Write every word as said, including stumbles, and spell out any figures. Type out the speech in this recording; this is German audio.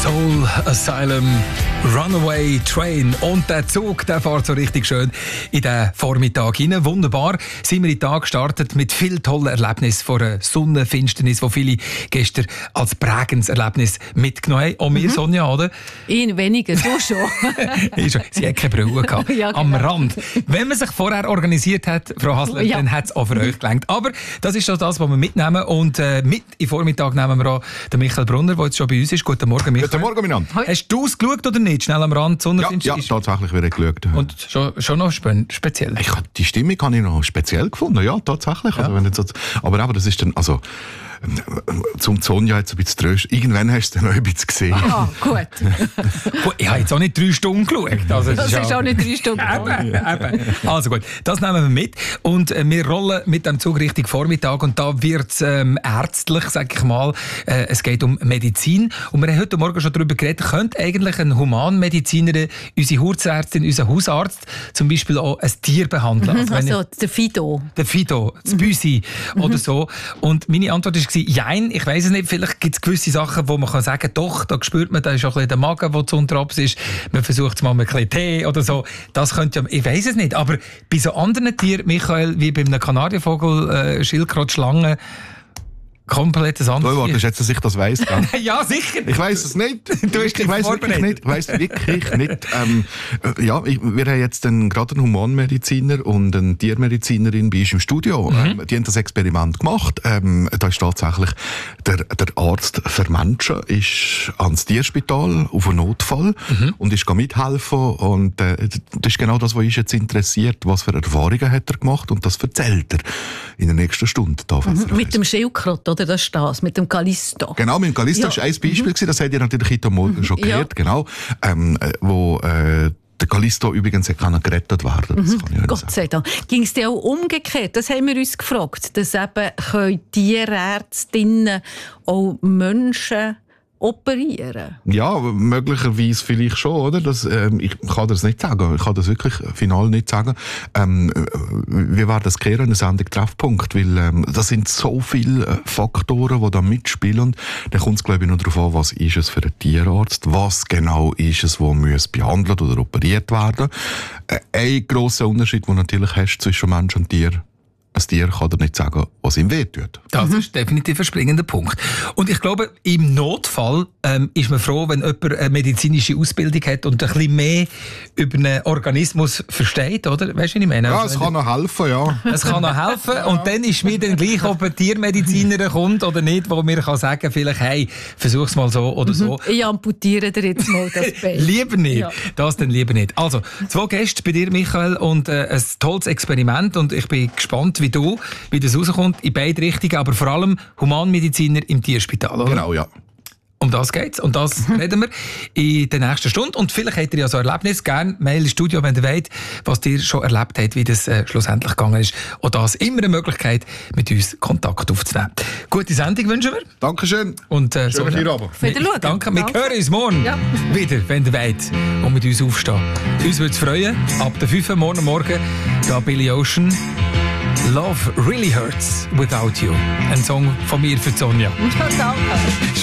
Soul Asylum, Runaway Train. Und der Zug, der fährt so richtig schön in den Vormittag hinein. Wunderbar sind wir in den Tag gestartet mit viel tollen Erlebnissen von einer Sonnenfinsternis, die viele gestern als prägendes Erlebnis mitgenommen haben. Auch mir, mhm. Sonja, oder? In weniger, du schon. Sie hat keine Brille gehabt. Ja, genau. Am Rand. Wenn man sich vorher organisiert hat, Frau Hasler, ja. dann hat es auch für euch gelangt. Aber das ist schon das, was wir mitnehmen. Und äh, mit im Vormittag nehmen wir auch den Michael Brunner, der jetzt schon bei uns ist. Guten Morgen, Michael. Guten Morgen, miteinander. Hast du es geschaut oder nicht? Schnell am Rand, Sonne Ja, ja tatsächlich wieder geschaut. Und schon, schon noch spe- speziell? Ich, die Stimmung habe ich noch speziell gefunden, ja, tatsächlich. Ja. Also, wenn jetzt so, aber, aber das ist dann, also, zum Sonja jetzt ein bisschen trösten. Irgendwann hast du es dann noch ein bisschen gesehen. Ah, gut. Gut, ich habe jetzt auch nicht drei Stunden geschaut. Also, das ist auch, auch nicht drei Stunden. eben, eben. Also gut, das nehmen wir mit. Und äh, wir rollen mit dem Zug Richtung Vormittag. Und da wird es ähm, ärztlich, sage ich mal. Äh, es geht um Medizin. Und wir haben heute Morgen schon darüber geredet, könnte eigentlich ein Humanmediziner, unsere Hausärztin, unser Hausarzt zum Beispiel auch ein Tier behandeln. Also, also ich, der Fido. Der Fido, das Büsi mhm. oder so. Und meine Antwort ist, jein, ich weiss es nicht, vielleicht gibt es gewisse Sachen, wo man kann sagen kann, doch, da spürt man, da ist auch ein bisschen der Magen, der zu unterabs ist. Man versucht es mal mit ein bisschen Tee oder so. Das könnte ja, ich weiss es nicht, aber bei so anderen Tieren, Michael, wie bei einem Kanarienvogel, äh, Schildkröte, Schlange, komplett ein anderes. Du wartest jetzt, dass ich das weiss. Ja, sicher. Ich weiss es nicht. Du ich ich weiss wirklich nicht. Ich weiss wirklich nicht. Ähm, äh, ja, ich, wir haben jetzt einen, gerade einen Humanmediziner und eine Tiermedizinerin bei uns im Studio. Mhm. Ähm, die haben das Experiment gemacht. Ähm, da ist tatsächlich der, der Arzt für Menschen ist ans Tierspital auf einen Notfall mhm. und ist mithelfen. Und äh, das ist genau das, was uns jetzt interessiert. Was für Erfahrungen hat er gemacht? Und das erzählt er in der nächsten Stunde. Da mhm. Mit dem Schildkröte, oder? Das ist das, mit dem Callisto. Genau, mit dem Callisto ja. war ein Beispiel, mhm. das hat ihr natürlich heute Morgen schon gehört, ja. genau, ähm, wo äh, der Callisto übrigens kann gerettet werden. Das mhm. kann ich Gott sei Dank. Ging es dir auch umgekehrt? Das haben wir uns gefragt, dass eben können Tierärztinnen auch Menschen operieren? Ja, möglicherweise vielleicht schon, oder? Das, ähm, ich kann das nicht sagen. Ich kann das wirklich final nicht sagen. Ähm, wir werden das klären in der Sendung Treffpunkt, weil ähm, das sind so viele Faktoren, die da mitspielen. Da kommt es, glaube ich, nur darauf an, was ist es für ein Tierarzt, was genau ist es, wo muss behandelt oder operiert werden. Äh, ein grosser Unterschied, den du natürlich hast zwischen Mensch und Tier. Ein Tier kann dir nicht sagen, was ihm wehtut. Das mhm. ist definitiv ein springender Punkt. Und ich glaube, im Notfall ähm, ist man froh, wenn jemand eine medizinische Ausbildung hat und ein bisschen mehr über einen Organismus versteht, oder? Weißt du, was ich meine? Ja, also, es kann noch helfen, ja. Es kann noch helfen. Ja. Und dann ist mir dann gleich, ob ein Tiermediziner kommt oder nicht, wo mir kann sagen, vielleicht, hey, versuch's mal so oder so. Ich amputiere dir jetzt mal das Bein. Lieber nicht. Ja. Das dann lieber nicht. Also, zwei Gäste bei dir, Michael, und äh, ein tolles Experiment. Und ich bin gespannt, wie du, wie das rauskommt, in beide Richtungen, aber vor allem Humanmediziner im Tierspital, oder? Genau, ja. Um das geht's. Und das mhm. reden wir in der nächsten Stunde. Und vielleicht habt ihr ja so ein Erlebnis. Gerne Mail ins Studio, wenn ihr wollt, was ihr schon erlebt habt, wie das äh, schlussendlich gegangen ist. Und das immer eine Möglichkeit, mit uns Kontakt aufzunehmen. Gute Sendung wünschen wir. Dankeschön. Und, äh, Schönen so, Feierabend. Wieder schauen. Danke. Wir Danke. hören uns morgen ja. wieder, wenn ihr wollt, und mit uns aufstehen. Uns würde es freuen. Ab der fünf Uhr morgen Morgen, da Billy Ocean. Love really hurts without you. Ein Song von mir für Sonja. Ja, danke.